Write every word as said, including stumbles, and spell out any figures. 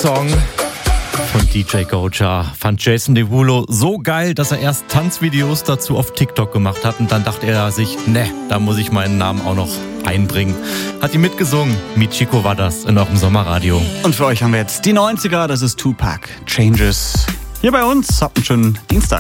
Song von D J Goja fand Jason Derulo so geil, dass er erst Tanzvideos dazu auf TikTok gemacht hat und dann dachte er sich, ne, da muss ich meinen Namen auch noch einbringen. Hat ihn mitgesungen. Michiko war das in eurem Sommerradio. Und für euch haben wir jetzt die neunziger, das ist Tupac, Changes. Hier bei uns, habt einen schönen Dienstag.